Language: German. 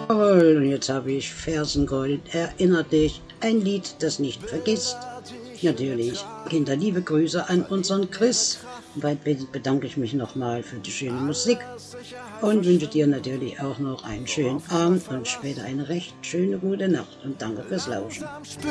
Jawohl, und jetzt habe ich Fersengold. Erinner dich, ein Lied, das nicht vergisst. Natürlich, Kinder, liebe Grüße an unseren Chris. Und bald bedanke ich mich nochmal für die schöne Musik und wünsche dir natürlich auch noch einen schönen Abend und später eine recht schöne gute Nacht. Und danke fürs Lauschen.